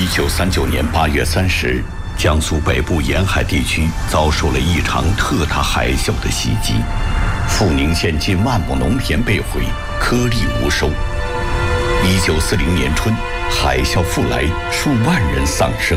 1939年8月30日，江苏北部沿海地区遭受了一场特大海啸的袭击，阜宁县近万亩农田被毁，颗粒无收。1940年春，海啸复来，数万人丧生。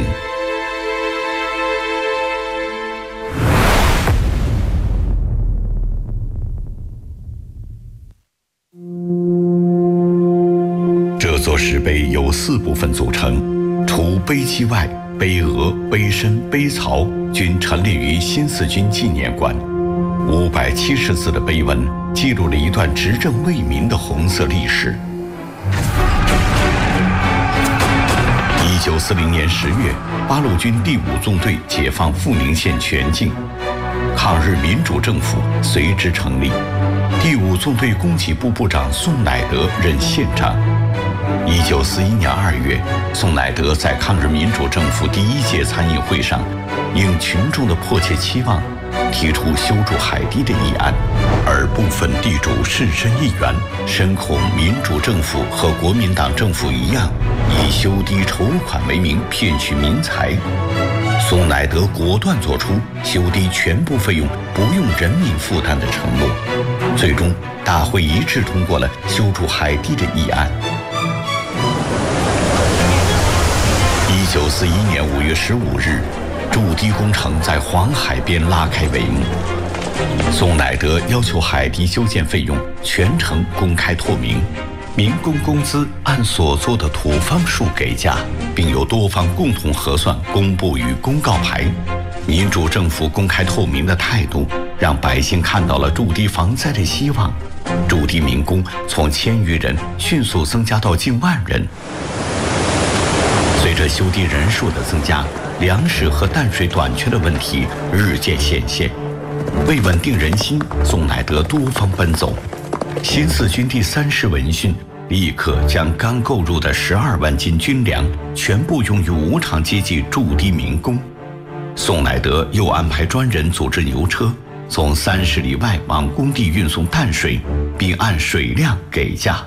这座石碑由4部分组成，除碑基外，碑额、碑身、碑槽均陈列于新四军纪念馆。570字的碑文记录了一段执政为民的红色历史。1940年10月，八路军第5纵队解放阜宁县全境，抗日民主政府随之成立。第5纵队供给部部长宋乃德任县长。1941年2月，宋乃德在抗日民主政府第1届参议会上，应群众的迫切期望，提出修筑海堤的议案，而部分地主士绅议员深恐民主政府和国民党政府一样，以修堤筹款为名骗取民财。宋乃德果断做出修堤全部费用不用人民负担的承诺，最终大会一致通过了修筑海堤的议案。1941年5月15日，筑堤工程在黄海边拉开帷幕。宋乃德要求海堤修建费用全程公开透明，民工工资按所做的土方数给价，并由多方共同核算公布于公告牌。民主政府公开透明的态度，让百姓看到了筑堤防灾的希望。筑堤民工从1000余人迅速增加到近万人。随着修堤人数的增加，粮食和淡水短缺的问题日渐显现。为稳定人心，宋乃德多方奔走。新四军第3师闻讯，立刻将刚购入的12万斤军粮全部用于无偿接济筑堤民工。宋乃德又安排专人组织牛车，从30里外往工地运送淡水，并按水量给价。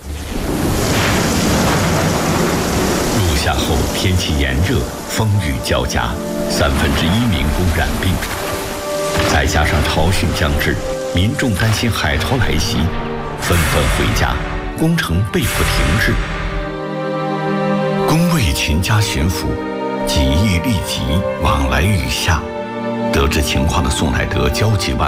入夏后天气炎热，风雨交加，1/3民工染病。再加上潮汛将至，民众担心海潮来袭，纷纷回家，工程被迫停滞。工卫秦家巡抚几易立即往来雨下，得知情况的宋乃德焦急万